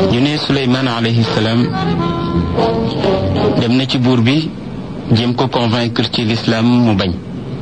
ñu ne Suleymaan alayhi salaam dem na ci buur bi jéem ko convaincre ci l'islam mu bañ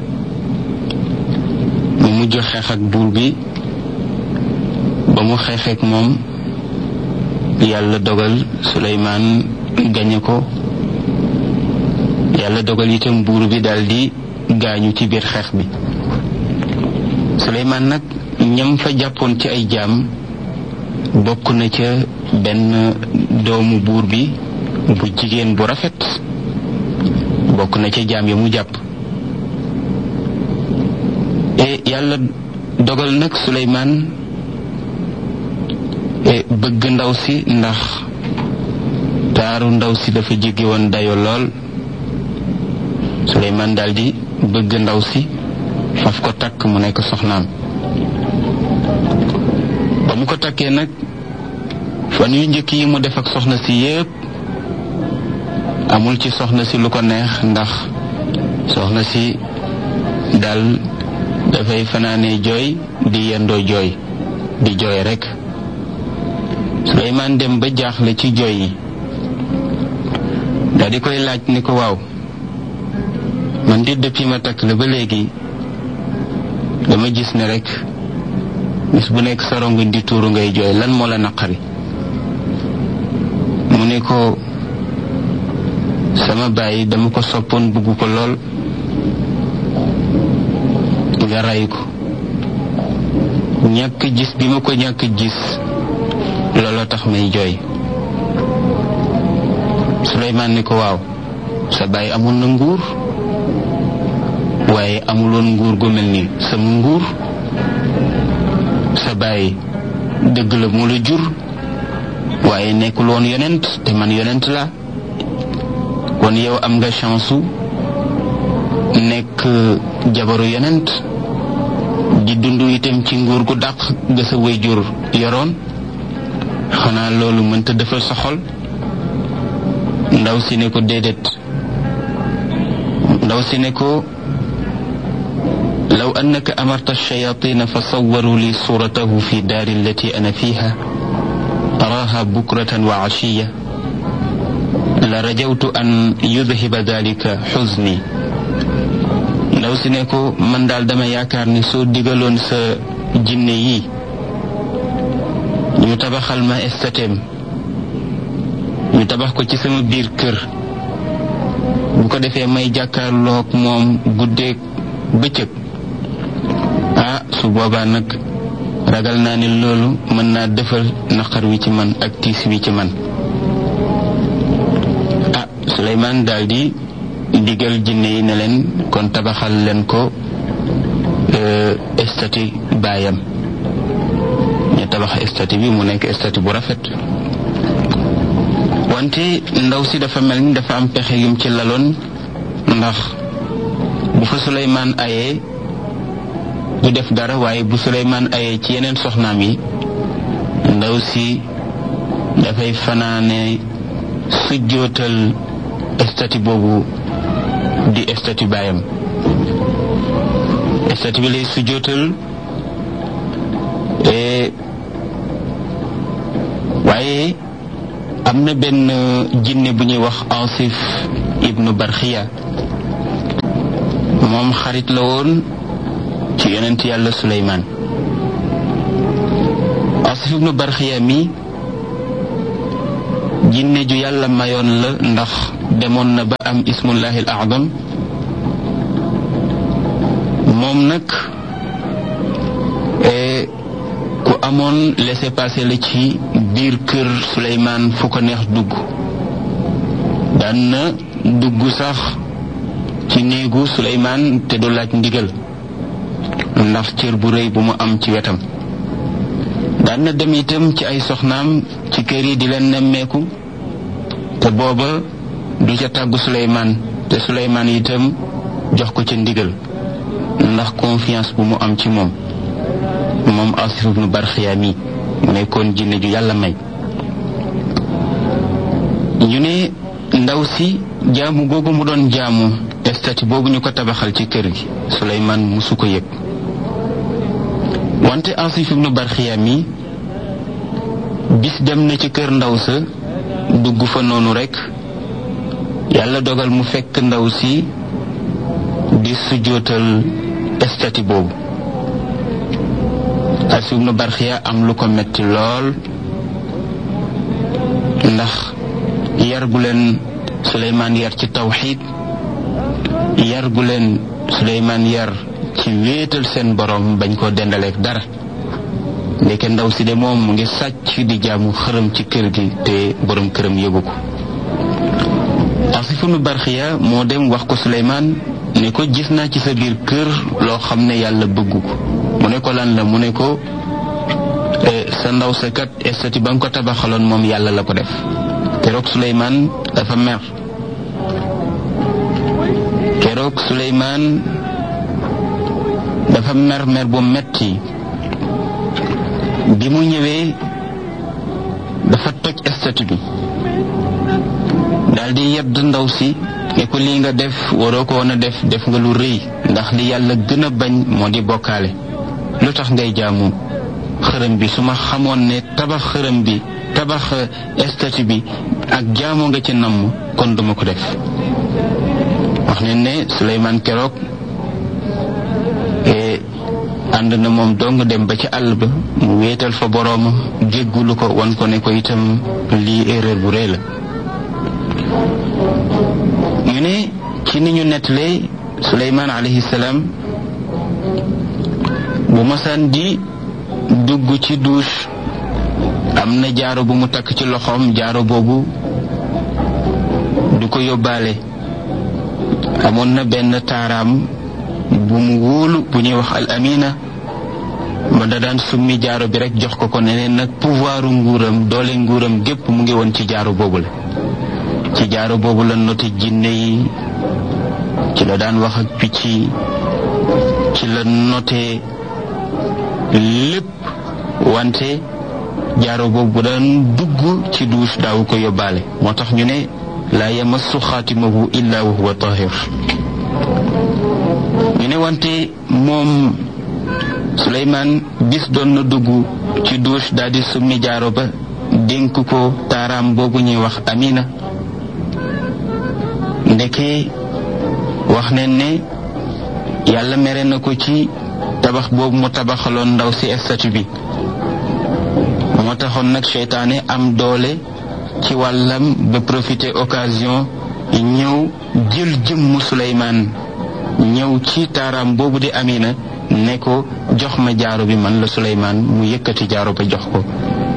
mu mujj xeex ak buur bi ba mu xeexeek moom yàlla dogal Suleymaan gañe ko yàlla dogal itam buur bi daldi gaañu ci biir xeex bi Suleymaan nag ñam fa jàppoon ci ay jaam bokk na ca benn doomu buur bi bu jigéen bu rafet bokk na ca jaam ya mu jàpp yàlla dogal nag Suleymaan bëgg ndaw si ndax taaru ndaw si dafa jéggi woon dayo lool Suleymaan daldi bëgg ndaw si faf ko takk mu nekk soxnaam ba mu ko takkee nag fan yu njëkk yi mu def ak soxna si yépp amul ci soxna si lu ko neex ndax soxna si dal dafay fanaane jooy di yendoo jooy di jooy rekk Suleymaan dem ba jaaxle ci jooy yi daal di koy laaj ni ko waaw man di depuis ma takk la ba léegi dama gis ne rekk bis bu nekk sa rongoñ di tuuru ngay jooy lan moo la naqari mu ne ko sama baay dama ko soppoon bugg ko lool nga ray ko ñàkk gis bi ma ko ñàkk gis looloo tax may jooy Suleymaan ni ko waaw sa baay amoon na nguur waaye amuloon nguur gu mel ni sama nguur sa baay dëgg la moo la jur waaye nekkul woon yonent te man yonent la kon yow am nga chance nekk jabaru yonent di dund itam ci nguur gu dàq ga sa waajur yoroon xanaa loolu mënta defal sa xol ndaw si ne ko déedéet ndaw si ne ko law annaka amarta ash-shayatin fa sawwaru li suratahu fi daari allati ana fiha araha bukratan wa ashiya la rajawtu an yudhiba dhalika huzni ndaw si ne ko man daal dama yaakaar ni soo digaloon sa jinne yi ñu tabaxal ma estateem ñu tabax ko ci sama biir kër bu ko defee may jàkkaarloog moom guddeeg bëccëg su boobaa nag ragal naa ne loolu mën naa defal naqar wi ci man ak tiis wi ci man Suleymaan daldi digal jinne yi ne leen kon tabaxal leen ko estati baayam ñu tabax estati bi mu nekk estati bu rafet wante ndaw si dafa mel ni dafa am pexe yum ci laloon ndax bu fa Suleymaan ayee du def dara waaye bu Suleymaan ayee ci yeneen soxnaam yi ndaw si dafay fanaane sujjootal estati boobu di estati baayam estati bi lay sujjootal waaye am na benn jinne bu ñuy wax Asif ibnu Barxiya moom xarit la woon ci yonent yàlla Suleymaan Asif ibnu Barxiya mi jinne ju yàlla mayoon la ndax demoon na ba am ismullahi al-a'zam moom nag ku amoon laissez-passer la ci biir kër Suleymaan fu ko neex dugg daan na dugg sax ci néegu Suleymaan te du laaj ndigal ndax cër bu rëy bu mu am ci wetam daan na dem itam ci ay soxnaam ci kër yi di leen nemmeeku te booba du ca tàggu Suleymaan te Suleymaan itam jox ko ca ndigal ndax confiance bu mu am ci moom Asif ibnu Barxiya mi mu nekkoon jinne ju yàlla may ñu ne ndaw si jaamu googu mu doon jaamu estati boobu ñu ko tabaxal ci kër gi Suleymaan musu ko yëg wante Asif ibnu Barxiya mi bis dem na ci kër ndaw sa dugg fa noonu rekk yàlla dogal mu fekk ndaw si di sujjóotal estati boobu. Asif ibnu Barxiya am lu ko metti lool ndax yar gu leen Suleymaan yar ci tawxiid, yar gu leen Suleymaan yar ci wéetal seen borom bañ koo dendaleek dara. ndeke ndaw si de moom mu ngi sàcc di jaamu xërëm ci kër gi te borom këram yëgu ko. Asif ibnu Barxiya moo dem wax ko Suleymaan ne ko gis naa ci sa biir kër loo xam ne yàlla bëggu ko. mu ne ko lan la? mu ne ko sa ndaw sa kat estati ba nga ko tabaxaloon moom yàlla la ko def. keroog Suleymaan dafa mer. keroog Suleymaan dafa mer bu metti. bi mu ñëwee dafa toj estati bi daldi yedd ndaw si ne ko lii nga def waroo ko woon a def nga lu rëy, ndax li yàlla gën a bañ moo di bokkaale. lu tax ngay jaamu xërëm bi? su ma xamoon ne tabax xërëm bi, tabax estati bi ak jaamu nga ci namm, kon duma ko def. wax ne ne Suleymaan keroog ànd na moom dong dem ba ci àll ba mu wéetal fa boroomam, jéggulu ko, wan ko ne ko itam lii erreur bu rëy la. ñu ne ci ni ñu nettalee Suleymaan alayhi salaam bu masaan di dugg ci douche am na jaaro bu mu takk ci loxoom. jaaro boobu du ko yóbbaale. amoon na benn taaraam bu mu wóolu bu ñuy wax al amina ba da daan summi jaaro bi rek jox ko neneen nag pouvoiru nguuram, doole nguuram gépp mu ngi woon ci jaaro boobu la. ci jaaro boobu la noté jinne yi, ci la daan wax ak picc yi, ci la noté lépp. wante jaaro boobu bu daan dugg ci douche daawu ko yóbbaale. moo tax ñu ne laa yamassu xaatimahu illa wa huwa tahir. ñu ne wante moom Suleymaan bis doon na dugg ci douche daldi summi jaaro ba dénk ko taaraam boobu ñuy wax Amina. ndeke wax nañ ne yàlla mere na ko ci tabax boobu mu tabaxaloon ndaw si estatu bi. moo taxoon nag seytaane am doole ci wàllam ba profiter occasion ñëw jël jëmmu Suleymaan, ñëw ci taaraam boobu di Amina ne ko jox ma jaaro bi, man la Suleymaan. mu yëkkati jaaro ba jox ko.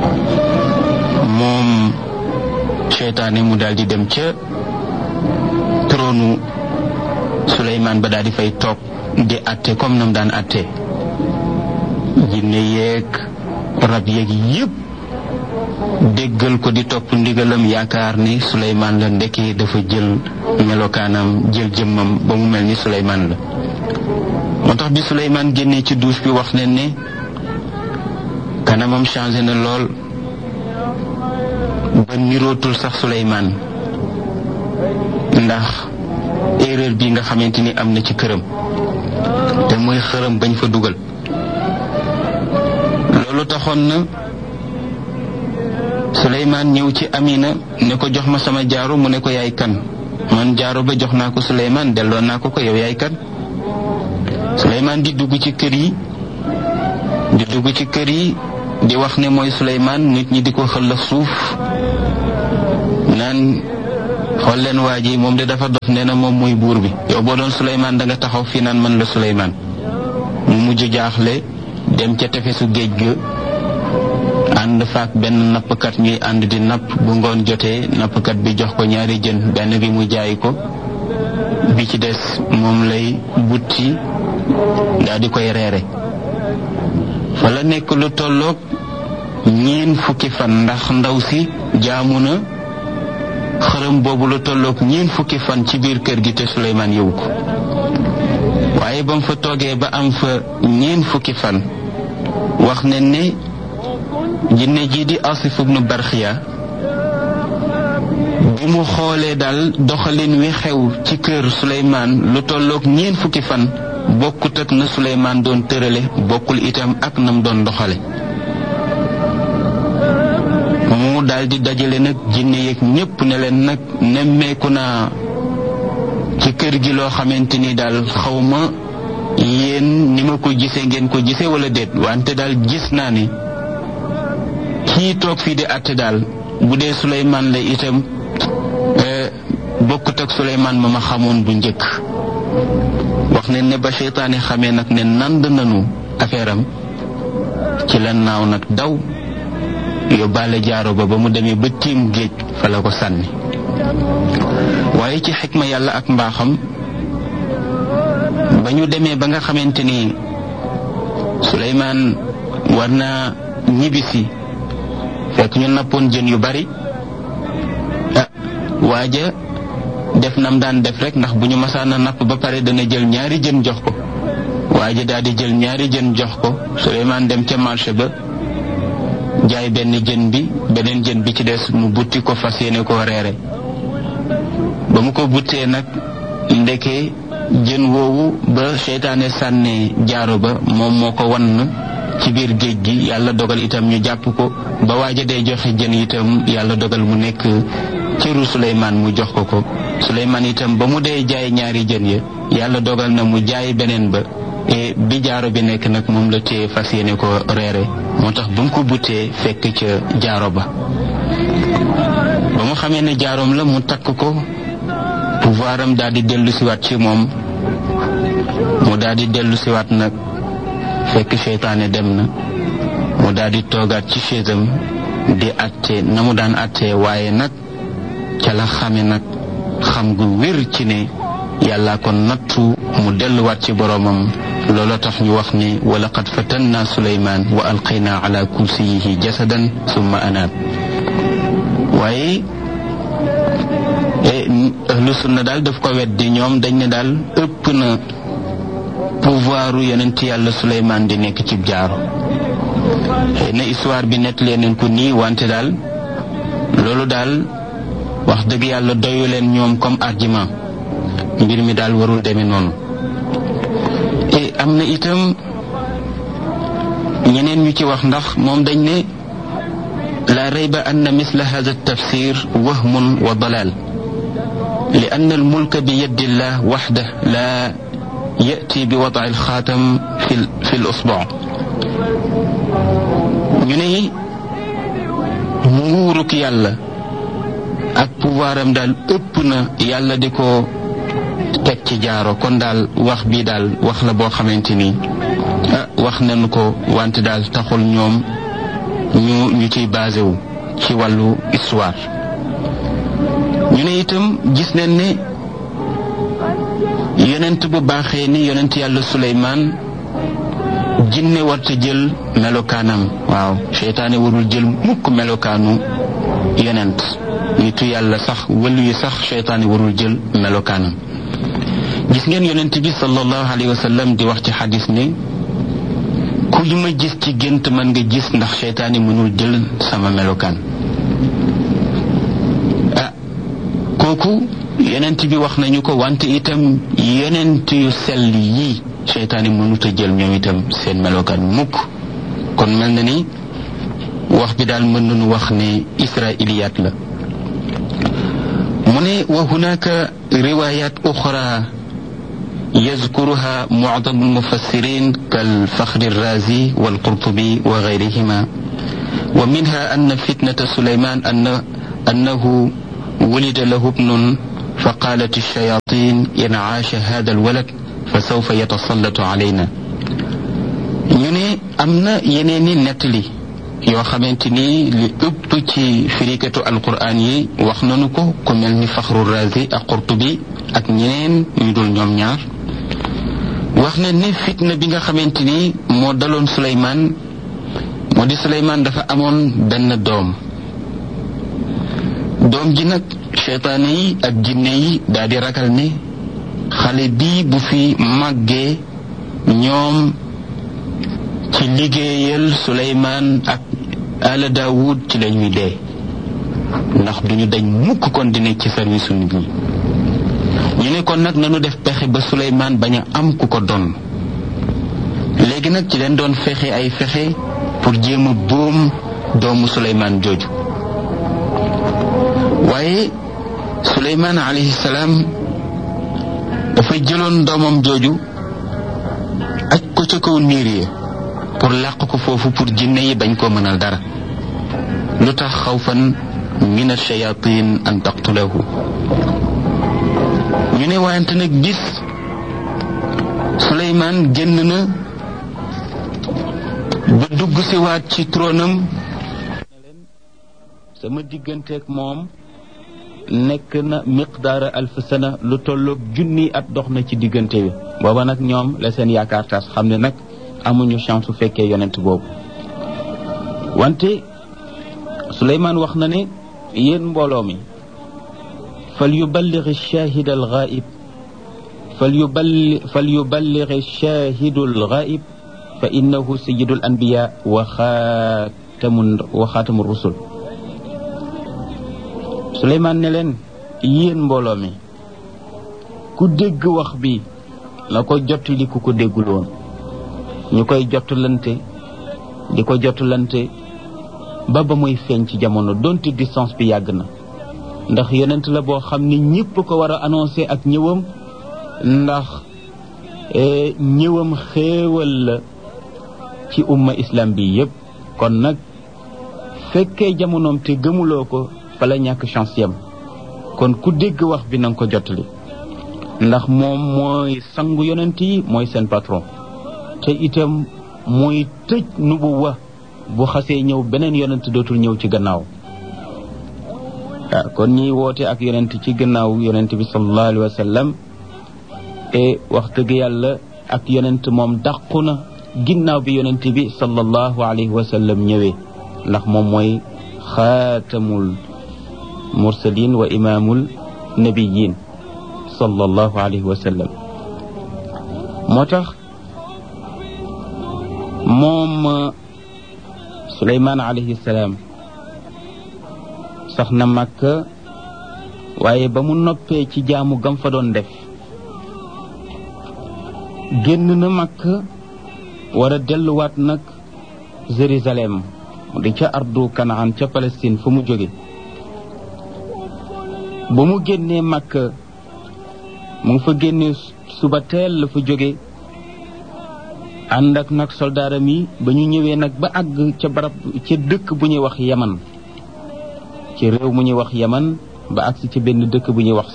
moom seytaane mu daldi dem ca trônu Suleymaan ba daldi fay toog di àtte comme nam daan àtte. jinne yeeg rab yeeg yépp déggal ko di topp ndigalam, yaakaar ni Suleymaan la. ndekki dafa jël melokaanam, jël jëmmam ba mu mel ni Suleymaan la. moo tax bi Suleymaan génnee ci douche bi wax nañ ne kanamam changé na lool ba nirootul sax Suleymaan, ndax erreur bi nga xamante ni am na ci këram te mooy xërëm bañ fa dugal. loolu taxoon na Suleymaan ñëw ci Amina ne ko jox ma sama jaaro. mu ne ko yaay kan? man jaaro ba jox naa ko Suleymaan, delloo naa ko yow yaay kan? Suleymaan di dugg ci kër yi di wax ne mooy Suleymaan. nit ñi di ko xëllëf suuf naan xool leen waa ji moom de dafa dof, nee na moom mooy buur bi. yow boo doon Suleymaan da nga taxaw fii naan man la Suleymaan. mu mujj jaaxle dem ca tefesu géej ga ànd faak benn nappkat, ñuy ànd di napp. bu ngoon jotee nappkat bi jox ko ñaari jën, benn bi mu jaay ko, bi ci des moom lay butti daal di koy reere. fa la nekk lu tolloog 4 fan, ndax ndaw si jaamu na xërëm boobu lu tolloog 4 fan ci biir kër gi te Suleymaan yëwu ko. waaye ba mu fa toogee ba am fa 4 fan, wax ne ne jinne ji di Asif ibnu Barxiya bi mu xoolee daal doxalin wi xew ci kër Suleymaan lu tolloog 4 fan, bokkut ak na Suleymaan doon tërale, bokkul itam ak nam doon doxale. daal di dajale nag jinne yeeg ñépp ne leen nag nemmeeku naa ci kër gi loo xamante ni daal xawma yéen ni ma ko gisee ngeen ko gisee wala déet wante daal gis naa ne kii toog fii di àtte daal bu dee Suleymaan la itam bokkut ak Suleymaan ma ma xamoon bu njëkk. wax ne ne ba seytaane xamee nag ne nand nanu affaire am ci la naaw nag daw yóbbaale jaaro ba mu demee ba tiim géej fa la ko sànni. waaye ci xikma yàlla ak mbaaxam ba ñu demee ba nga xamante ni Suleymaan war na ñibbisi fekk ñu nappoon jën yu bari waaja def nam daan def rek ndax bu ñu masaana napp ba pare dana jël ñaari jën jox ko. waaja daal di jël ñaari jën jox ko. Suleymaan dem ca marché ba jaay benn jën bi beneen jën bi ci des mu butti ko fas yéene koo reere. ba mu ko buttee nag ndeke jën woowu ba seytaane sànnee jaaro ba moom moo ko wann ci biir géej gi. yàlla dogal itam ñu jàpp ko ba waaja dee joxe jën itam yàlla dogal mu nekk cëru Suleymaan mu jox ko. Suleymaan itam ba mu dee jaay ñaari jën ya yàlla dogal na mu jaay beneen ba bi jaaro bi nekk nag moom la téye fas yéene ko reere. moo tax ba mu ko buttee fekk ca jaaro ba mu xamee ne jaaroom la mu takk ko pouvoir am daal di dellu siwaat ci moom. mu daal di dellu siwaat nag fekk seytaane dem na mu daal di toogaat ci chaisam di àtte na mu daan àttee. waaye nag ca la xame nag xam gu wér ci ne yàlla ko nattu mu delluwaat ci boroomam. looloo tax ñu wax ne wa laqad fatanna Suleymaan wa alqaynaa ala kursiyihi jasadan summa anaab. waaye ahlu sunna daal daf ko weddi. ñoom dañ ne daal ëpp na pouvoiru yonent yàlla Suleymaan di nekk ci jaaro. xëy na histoire bi nett leen ko nii wante daal loolu daal wax dëgg yàlla doyu leen ñoom comme argument. mbir mi daal warul demee noonu. et am na itam ñeneen ñu ci wax ndax moom dañ ne la rayba anna misla hada tafsir wahmun wa dalal li anna al mulka bi yadi llah waxda la yati bi wada al xaatam fi l usbu. ñu ne nguuruk yàlla ak pouvoiram daal ëpp na yàlla di ko teg ci jaaro. kon daal wax bii daal wax la boo xamante ni wax nañu ko wante daal taxul ñoom ñu ciy basé wu ci wàllu histoire. ñu ne itam gis nañ ne yonent bu baaxee ni yonent yàlla Suleymaan jinne warta jël melokaanam. waaw seytaane warul jël mukk melokaanu yonent. nitu yàlla sax wëlu yi sax seytaane warul jël melokaanam. gis ngeen yonent bi sallallahu alayhi wa sallam di wax ci xadis ne ku li ma gis ci gént mën nga gis ndax seytaane mënul jël sama melokaan. kooku yonent bi wax nañu ko wante itam yonent yu sell yii seytaane mënut a jël ñoom itam seen melokaan mukk. kon mel na ni wax bi daal mën nañu wax ne israiliyaat la. mu ne wa hunaka riwayat uxra yazkuruha mu'dam al-mufassirin kal-Fakhri ar-Razi wal-Qurtubi wa ghayrihima wa minha anna fitnata Suleymaan annahu wulida lahu ibnun faqaalat ash-shayaatiin in 'aasha haadha al-walad fasawfa yatasallatu 'alaynaa. ñu ne am na yeneen i nettali yoo xamante ni li ëpp ci firikatu alquran yi wax nañu ko ku mel ni Fakhru Razi ak Qurtubi ak ñeneen ñu dul ñoom ñaar. wax na ne fitna bi nga xamante ni moo daloon Suleymaan moo di Suleymaan dafa amoon benn doom ji nag seytaane yi ak jinne yi daal di ragal ne xale bii bu fi màggee ñoom ci liggéeyal Suleymaan ak ala Daawud ci lañuy dee ndax duñu dañ mukk kon di nekk ci service su nit ñi. ñu ne kon nag nanu def pexe ba Suleymaan bañ a am ku ko doon. léegi nag ci leen doon fexe ay fexe pour jéem a boom doomu Suleymaan jooju. waaye Suleymaan alayhi salaam dafa jëloon doomam jooju aj ko ca kaw niir yi pour làq ko foofu pour jinne yi bañ koo mënal dara lu tax xawfan min ash-shayatin an taqtulahu ñu ne wante nag bis Suleymaan génn na ba dugg si waat ci tronam sama digganteeg moom nekk na miqdaara alf sana lu tolloog junni at dox na ci diggante bi booba nag ñoom la seen yaakaar tas xam ne nag amuñu chance su fekkee yonent boobu wante Suleymaan wax na ne yéen mbooloo mi fal yuballigh ash-shahid al-ghaib fal yuballigh ash-shahid al-ghaib fa innahu sayyidul anbiya wa xaatamu rusul Suleymaan ne leen yéen mbooloo mi ku dégg wax bi la ko jottali ku ko déggul woon ñu koy jottalante di ko jottalante ba muy feeñ ci jamono donte distance bi yàgg na ndax yonent la boo xam ni ñëpp ko war a annoncé ak ñëwam ndax ñëwam xéewal la ci umma islam bi yëpp kon nag fekkee jamonoom te gëmuloo ko fa la ñàkk chance yam kon ku dégg wax bi nanga ko jottali ndax moom mooy sangu yonent yi mooy seen patron te itam mooy tëj nubuwa bu xasee ñëw beneen yonent dootul ñëw ci gannaaw kon ñiy woote ak yonent ci gannaaw yonent bi sallallahu alayhi wa sallam wax dëgg yàlla ak yonent moom dàqu na ginnaaw bi yonent bi sallallahu alayhi wa sallam ñëwee ndax moom mooy xaatamul mursalin wa imaamul nabiyin sallallahu alayhi wa sallam moo tax moom Suleymaan alayhi salaam sax na Makka waaye ba mu noppee ci jaamu gam fa doon def génn na Makka war a delluwaat nag Jérusalem di ca ardu Kanaan ca Palestine fu mu jóge ba mu génnee Makka mu ngi fa génnee suba teel la fa jóge ànd ak nag soldaaram yi ba ñu ñëwee nag ba àgg ca barab ca dëkk bu ñuy wax Yaman ci réew mu ñuy wax Yaman ba àgg si ca benn dëkk bu ñuy wax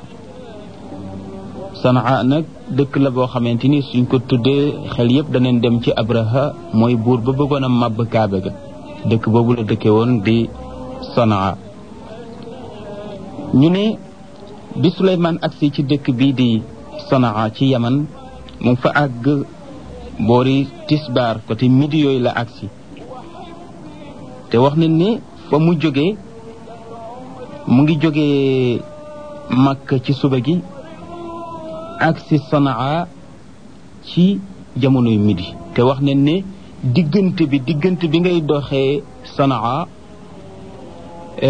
Sanaa nag dëkk la boo xamante ni suñ ko tuddee xel yëpp danañ dem ci Abraha mooy buur ba bëggoon a màbb Kaaba ga dëkk boobu la dëkke woon di Sanaa ñu ne bi Suleymaan agsi ci dëkk bii di Sanaa ci Yaman mu ngi fa àgg boori tisbaar côté midi yooyu la agsi te wax nañ ne fa mu jógee mu ngi jógee Makka ci suba gi agsi Sanaa ci jamonoy midi te wax nañ ne diggante bi ngay doxee Sanaa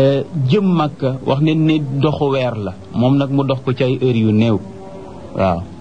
jëm Makka wax nañ ne doxu weer la moom nag mu dox ko ci ay heures yu néew waaw